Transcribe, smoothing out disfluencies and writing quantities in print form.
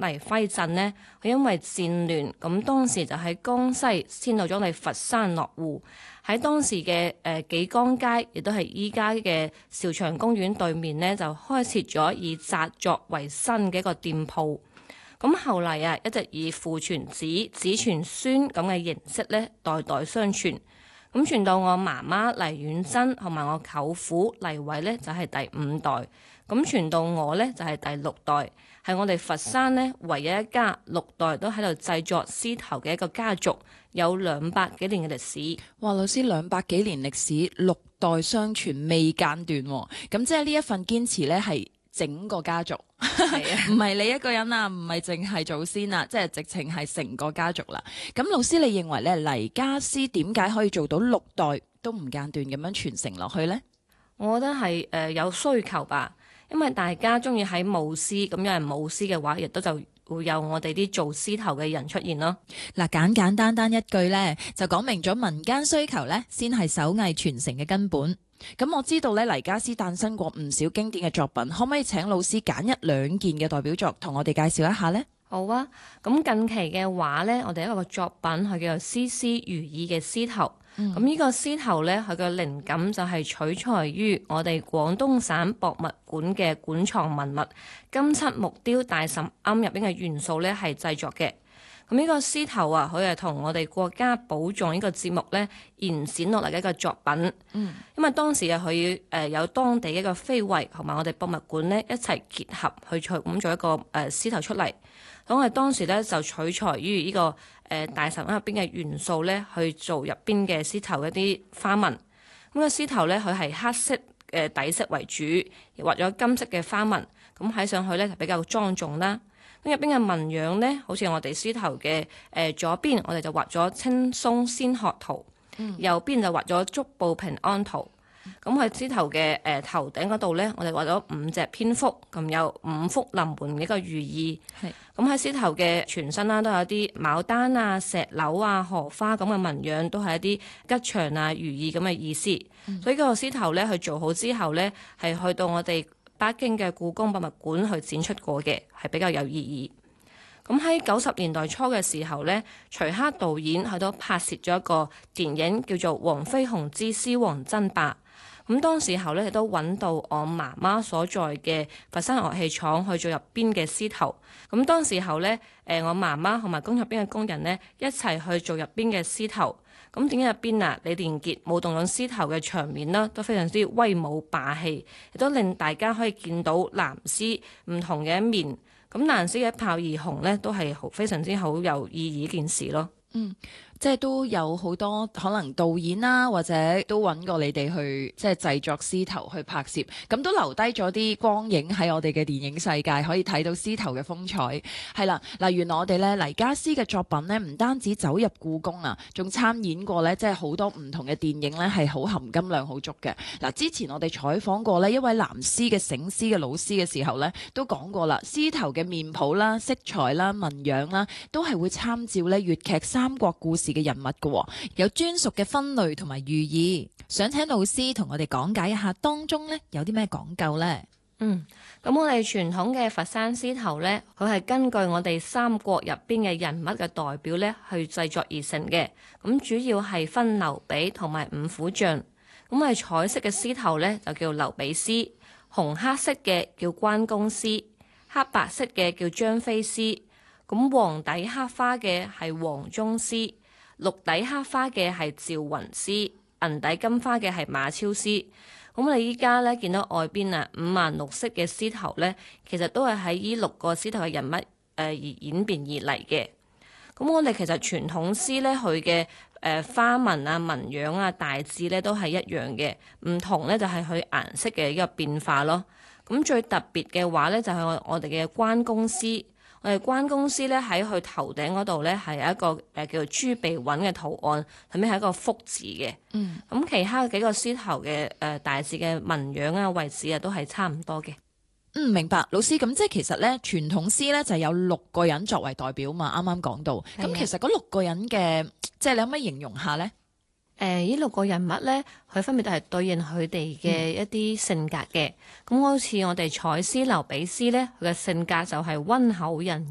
嚟揮鎮呢，佢因為戰亂，咁當時就喺江西遷到咗嚟佛山落戶，喺當時嘅紀江街，亦都係依家嘅兆祥公園對面呢，就開設咗以紮作為生嘅一個店鋪。咁後嚟啊，一直以父傳子、子傳孫咁嘅形式咧，代代相傳。咁傳到我媽媽黎婉珍同埋我舅父黎偉咧，就係第五代。咁傳到我咧，就係第六代，係我哋佛山咧唯一一家六代都喺度製作獅頭嘅一個家族，有200幾年嘅歷史。 哇，老師200幾年歷史，六代相傳未間斷喎。咁即係呢一份堅持咧，係整個家族，唔係你一個人啊，唔係淨係祖先啊，即係直情係成個家族啦。咁老師，你認為咧黎家獅點解可以做到六代都唔間斷咁樣傳承落去呢？ 我覺得係有需求吧，因為大家中意喺舞獅，咁有人舞獅嘅話，亦都就會有我哋啲做獅頭嘅人出現咯。 嗱，簡簡單單一句咧，就講明咗民間需求咧，先係手藝傳承嘅根本。咁我知道咧，黎家獅誕生過唔少經典嘅作品，可唔可以請老師揀1、2件嘅代表作，同我哋介紹一下呢？ 好啊，咁近期嘅話呢，我哋一個作品佢叫做絲絲如意嘅獅頭。咁呢個獅頭呢，佢嘅靈感就係取材於我哋廣東省博物館嘅館藏文物金漆木雕大神庵入邊嘅元素呢係製作嘅。咁呢個獅頭啊，佢係同我哋國家寶藏呢個節目呢延展落嚟嘅一個作品。因為當時啊，佢有當地嘅一個非遺同埋我哋博物館呢一齊結合去咁做一個獅頭出嚟。咁我哋當時呢就取材於呢個大神庵入邊嘅元素呢去做入邊嘅獅頭一啲花紋。咁個獅頭呢，佢係黑色底色為主，畫咗金色嘅花紋，咁睇上去呢就比較莊重啦。咁入邊嘅紋樣呢，好似我哋獅頭嘅左邊，我哋就畫咗青松仙鶴圖，右邊就畫咗足部平安圖。咁喺獅頭嘅頭頂嗰度呢，我哋畫咗5隻蝙蝠，咁有5福臨門嘅一個寓意。咁喺獅頭嘅全身啦，都有啲牡丹啊、石榴啊、荷花咁嘅紋樣，都係一啲吉祥啊、如意咁嘅意思。所以個獅頭呢，佢做好之後呢，係去到我哋北京嘅故宮博物館去展出過嘅，係比較有意義。咁喺90年代初嘅時候呢，徐克導演佢都拍攝咗一個電影叫做《黃飛鴻之獅王爭霸》。咁當時候咧，亦都揾到我媽媽所在嘅佛山樂器廠去做入邊嘅獅頭。咁當時候咧，我媽媽同埋工入邊嘅工人呢，一齊去做入邊嘅獅頭。咁點解入邊啊？李連杰舞動咗獅頭嘅場面啦，都非常之威武霸氣，亦都令大家可以見到藍獅唔同嘅一面。咁藍獅嘅一炮而紅呢，都係非常之好有意義一件事咯。 即係都有好多可能導演啦，或者都揾過你哋去即係製作獅頭去拍攝，咁都留低咗啲光影喺我哋嘅電影世界，可以睇到獅頭嘅風采。係啦，嗱，原來我哋咧黎家獅嘅作品呢，唔單止走入故宮啊，仲參演過呢，即係好多唔同嘅電影呢，係好含金量好足嘅。嗱，之前我哋採訪過呢一位南獅嘅醒獅嘅老師嘅時候呢，都講過啦，獅頭嘅面譜啦、色彩啦、紋樣啦，都係會參照呢粵劇《三國故事》嘅人物嘅，有專屬嘅分類同埋寓意。想請老師同我哋講解一下當中呢有啲咩講究呢？ 咁我哋傳統嘅佛山獅頭呢，佢係根據我哋三國入邊嘅人物嘅代表呢去製作而成嘅。咁主要係分劉備同埋五虎將。咁係彩色嘅獅頭呢，就叫劉備獅，紅黑色嘅叫關公獅，黑白色嘅叫張飛獅。咁黃底黑花嘅係黃忠獅，綠底黑花嘅係趙雲獅，銀底金花嘅係馬超獅。咁我哋依家咧見到外邊啊5顏6色嘅獅頭咧，其實都係喺呢6個獅頭嘅人物而演變而嚟嘅。咁我哋其實傳統獅咧佢嘅花紋啊、紋樣啊，大致咧都係一樣嘅，唔同咧就係佢顏色嘅一個變化咯。咁最特別嘅話咧就係我哋嘅關公獅。我哋關公獅咧喺佢頭頂嗰度咧係有一個叫做豬鼻韻嘅圖案，後面係一個福字嘅。咁其他幾個獅頭嘅大致嘅紋樣啊、位置啊都係差唔多嘅。 明白，老師。咁即係其實咧傳統獅咧就有6個人作為代表嘛，啱啱講到。咁其實嗰6個人嘅即係你可唔可以形容下咧？ 呢6個人物咧，佢分別都係對應佢哋嘅一啲性格嘅。咁好似我哋彩獅劉備獅咧，佢嘅性格就係溫厚仁